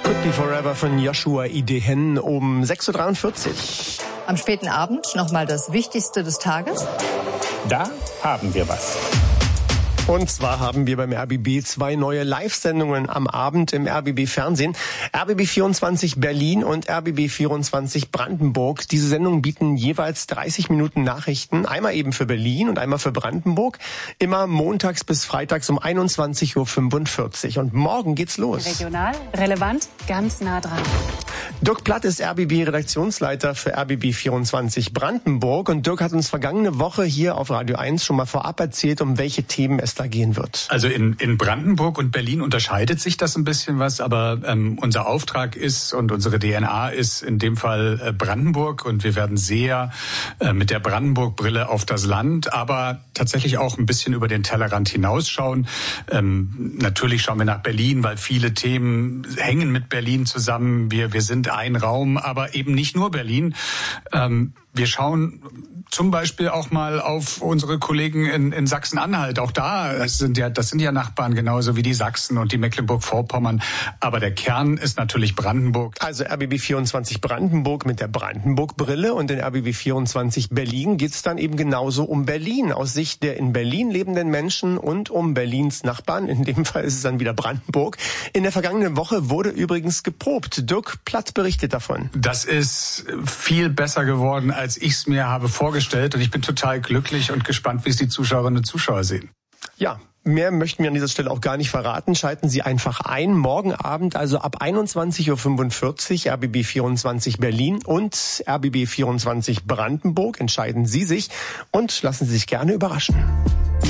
Could Be Forever von Joshua Idehen um 6.43 Uhr. Am späten Abend nochmal das Wichtigste des Tages. Da haben wir was. Und zwar haben wir beim RBB 2 neue Live-Sendungen am Abend im RBB-Fernsehen. RBB 24 Berlin und RBB 24 Brandenburg. Diese Sendungen bieten jeweils 30 Minuten Nachrichten. Einmal eben für Berlin und einmal für Brandenburg. Immer montags bis freitags um 21.45 Uhr. Und morgen geht's los. Regional, relevant, ganz nah dran. Dirk Platt ist RBB-Redaktionsleiter für RBB 24 Brandenburg. Und Dirk hat uns vergangene Woche hier auf Radio 1 schon mal vorab erzählt, um welche Themen es da gehen wird. Also in Brandenburg und Berlin unterscheidet sich das ein bisschen was, aber unser Auftrag ist und unsere DNA ist in dem Fall Brandenburg, und wir werden sehr mit der Brandenburg-Brille auf das Land, aber tatsächlich auch ein bisschen über den Tellerrand hinausschauen. Natürlich schauen wir nach Berlin, weil viele Themen hängen mit Berlin zusammen. Wir sind ein Raum, aber eben nicht nur Berlin. Wir schauen zum Beispiel auch mal auf unsere Kollegen in Sachsen-Anhalt. Auch das sind ja Nachbarn, genauso wie die Sachsen und die Mecklenburg-Vorpommern. Aber der Kern ist natürlich Brandenburg. Also RBB 24 Brandenburg mit der Brandenburg-Brille, und in RBB 24 Berlin geht's dann eben genauso um Berlin, aus Sicht der in Berlin lebenden Menschen und um Berlins Nachbarn. In dem Fall ist es dann wieder Brandenburg. In der vergangenen Woche wurde übrigens geprobt. Dirk Platt berichtet davon. Das ist viel besser geworden, als ich es mir habe vorgestellt. Und ich bin total glücklich und gespannt, wie es die Zuschauerinnen und Zuschauer sehen. Ja, mehr möchten wir an dieser Stelle auch gar nicht verraten. Schalten Sie einfach ein. Morgen Abend, also ab 21.45 Uhr, RBB 24 Berlin und RBB 24 Brandenburg. Entscheiden Sie sich und lassen Sie sich gerne überraschen.